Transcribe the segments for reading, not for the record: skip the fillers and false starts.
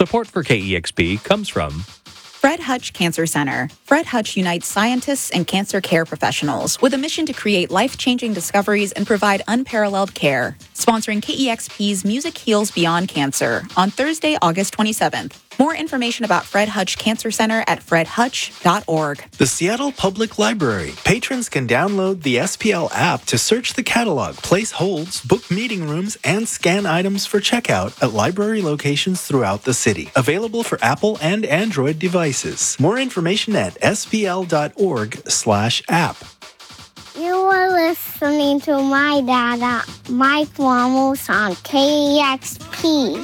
Support for KEXP comes from Fred Hutch Cancer Center. Fred Hutch unites scientists and cancer care professionals with a mission to create life-changing discoveries and provide unparalleled care. Sponsoring KEXP's Music Heals Beyond Cancer on Thursday, August 27th. More information about Fred Hutch Cancer Center at fredhutch.org. The Seattle Public Library. Patrons can download the SPL app to search the catalog, place holds, book meeting rooms, and scan items for checkout at library locations throughout the city. Available for Apple and Android devices. More information at spl.org/app. You are listening to my dad, Mike Ramos on KEXP.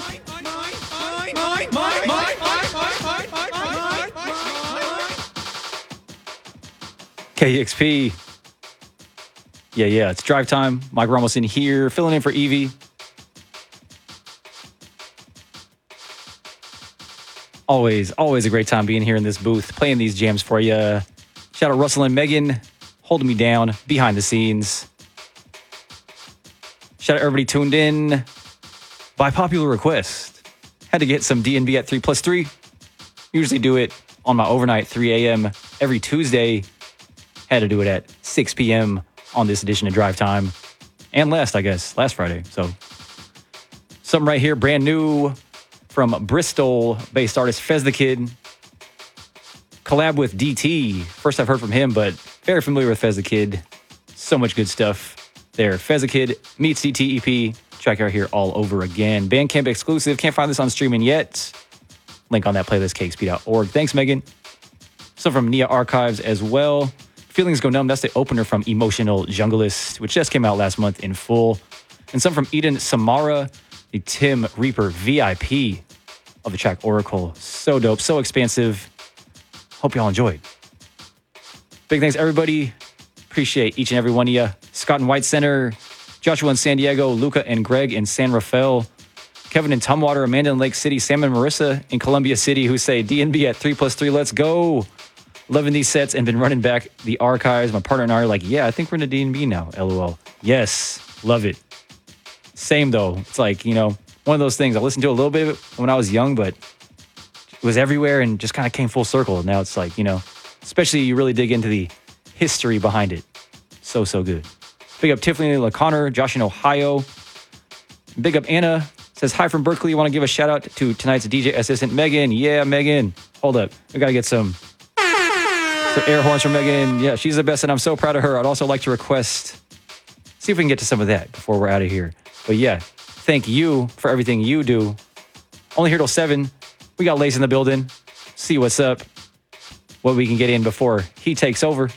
KEXP. Yeah, it's drive time. Mike Ramos in here, filling in for Evie. Always a great time being here in this booth, playing these jams for you. Shout out Russell and Megan, holding me down behind the scenes. Shout out everybody tuned in by popular request. Had to get some DNB at 3+3. Usually do it on my overnight 3 a.m. every Tuesday. Had to do it at 6 p.m. on this edition of Drive Time. And last Friday. So, something right here, brand new from Bristol-based artist Fez the Kid. Collab with DT. First I've heard from him, but very familiar with Fez the Kid. So much good stuff there. Fez the Kid meets DT EP. Track out here all over again. Bandcamp exclusive. Can't find this on streaming yet. Link on that playlist, kexp.org. Thanks, Megan. So from Nia Archives as well. Feelings Go Numb, that's the opener from Emotional Junglist, which just came out last month in full. And some from Eden Samara, the Tim Reaper VIP of the track Oracle. So dope, so expansive. Hope y'all enjoyed. Big thanks, everybody. Appreciate each and every one of you. Scott and White Center, Joshua in San Diego, Luca and Greg in San Rafael, Kevin in Tumwater, Amanda in Lake City, Sam and Marissa in Columbia City, who say DNB at 3+3, let's go. Loving these sets and been running back the archives. My partner and I are like, yeah, I think we're in the DNB now, LOL. Yes, love it. Same though. It's like, one of those things. I listened to a little bit of it when I was young, but it was everywhere and just kind of came full circle. Now it's like, especially you really dig into the history behind it. So good. Big up Tiffany LaConnor, Josh in Ohio. Big up Anna. Says, hi from Berkeley. Want to give a shout out to tonight's DJ assistant, Megan. Yeah, Megan. Hold up. We got to get some air horns from Megan. Yeah, she's the best, and I'm so proud of her. I'd also like to request, see if we can get to some of that before we're out of here. But yeah, thank you for everything you do. Only here till 7. We got Lace in the building. See what's up. What we can get in before he takes over.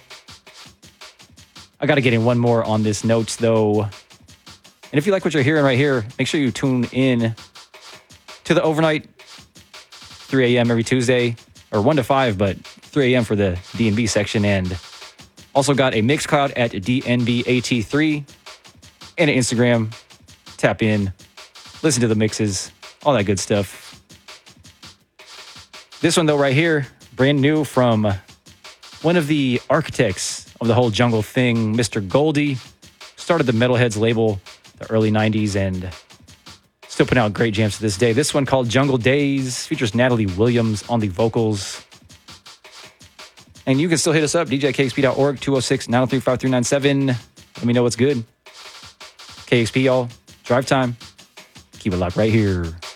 I got to get in one more on this notes, though. And if you like what you're hearing right here, make sure you tune in to the overnight, 3 a.m. every Tuesday, or 1 to 5, but 3 a.m. for the DNB section. And also got a Mixcloud at DNBAT3 and an Instagram. Tap in, listen to the mixes, all that good stuff. This one, though, right here, brand new from one of the architects of the whole jungle thing, Mr. Goldie. Started the Metalheads label the early 90s and still putting out great jams to this day. This one called Jungle Days features Natalie Williams on the vocals. And you can still hit us up, djkxp.org, 206-903-5397. Let me know what's good. KXP, y'all. Drive time. Keep it locked right here.